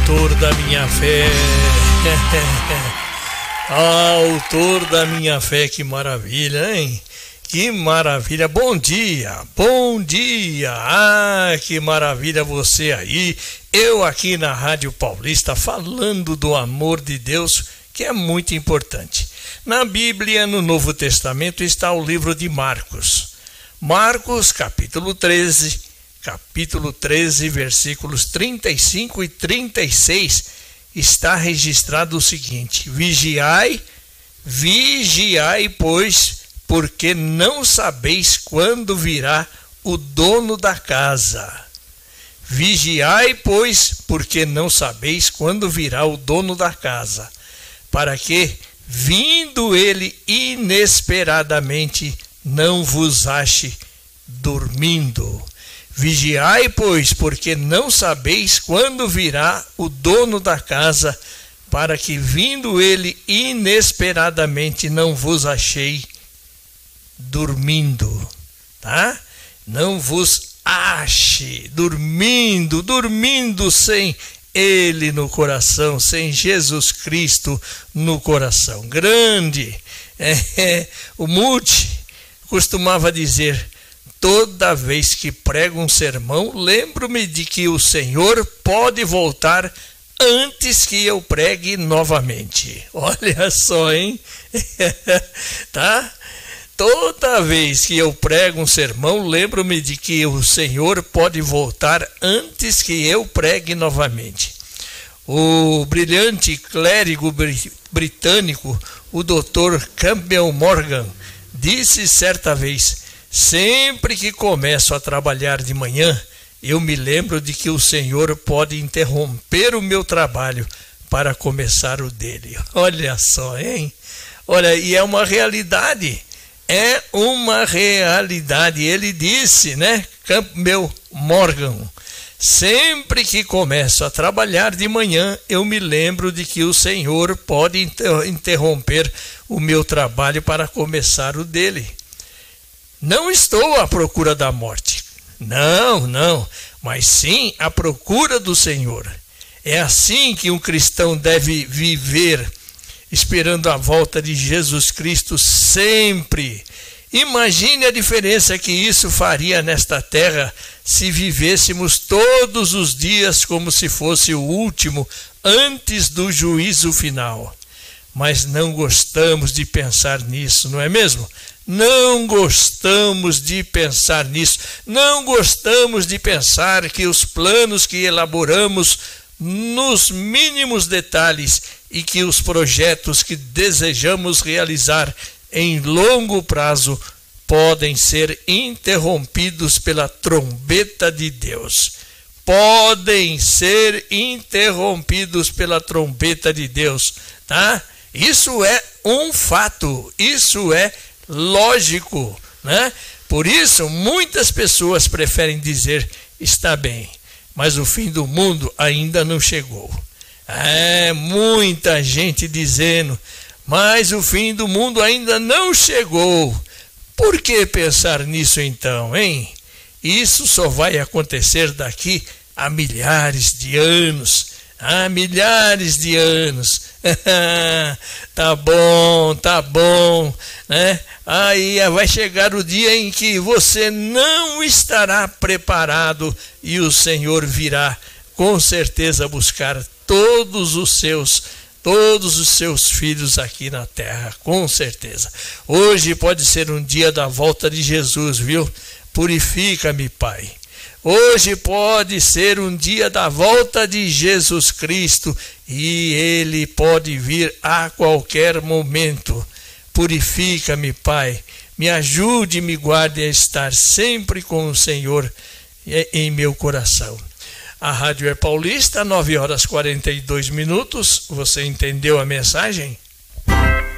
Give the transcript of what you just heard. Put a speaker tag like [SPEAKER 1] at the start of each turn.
[SPEAKER 1] Autor da minha fé. Autor da minha fé, que maravilha, hein? Que maravilha, bom dia, bom dia. Que maravilha você aí, eu aqui na Rádio Paulista falando do amor de Deus, que é muito importante. Na Bíblia, no Novo Testamento, está o livro de Marcos. Marcos, capítulo 13, versículos 35 e 36, está registrado o seguinte: Vigiai, pois, porque não sabeis quando virá o dono da casa. Vigiai, pois, porque não sabeis quando virá o dono da casa, para que, vindo ele inesperadamente, não vos ache dormindo. Vigiai, pois, porque não sabeis quando virá o dono da casa, para que, vindo ele inesperadamente, não vos achei dormindo, tá? Não vos ache dormindo sem ele no coração, sem Jesus Cristo no coração. Grande. O Mude costumava dizer: toda vez que prego um sermão, lembro-me de que o Senhor pode voltar antes que eu pregue novamente. Olha só, hein? Tá? Toda vez que eu prego um sermão, lembro-me de que o Senhor pode voltar antes que eu pregue novamente. O brilhante clérigo britânico, o Dr. Campbell Morgan, disse certa vez: sempre que começo a trabalhar de manhã, eu me lembro de que o Senhor pode interromper o meu trabalho para começar o dele. Olha só, hein? Olha, e é uma realidade. É uma realidade. Ele disse, né? Campbell Morgan: sempre que começo a trabalhar de manhã, eu me lembro de que o Senhor pode interromper o meu trabalho para começar o dele. Não estou à procura da morte. Não, mas sim à procura do Senhor. É assim que um cristão deve viver, esperando a volta de Jesus Cristo sempre. Imagine a diferença que isso faria nesta terra se vivêssemos todos os dias como se fosse o último, antes do juízo final. Mas não gostamos de pensar nisso, não é mesmo? Não gostamos de pensar nisso. Não gostamos de pensar que os planos que elaboramos nos mínimos detalhes e que os projetos que desejamos realizar em longo prazo podem ser interrompidos pela trombeta de Deus. Podem ser interrompidos pela trombeta de Deus, tá? Isso é um fato, isso é lógico, né? Por isso, muitas pessoas preferem dizer: está bem, mas o fim do mundo ainda não chegou. Muita gente dizendo: mas o fim do mundo ainda não chegou. Por que pensar nisso então, hein? Isso só vai acontecer daqui a milhares de anos. Milhares de anos. Tá bom, né? Aí vai chegar o dia em que você não estará preparado e o Senhor virá com certeza buscar todos os seus filhos aqui na terra, com certeza. Hoje pode ser um dia da volta de Jesus, viu? Purifica-me, Pai. Hoje pode ser um dia da volta de Jesus Cristo e Ele pode vir a qualquer momento. Purifica-me, Pai. Me ajude e me guarde a estar sempre com o Senhor em meu coração. A Rádio é Paulista, 9h42. Você entendeu a mensagem?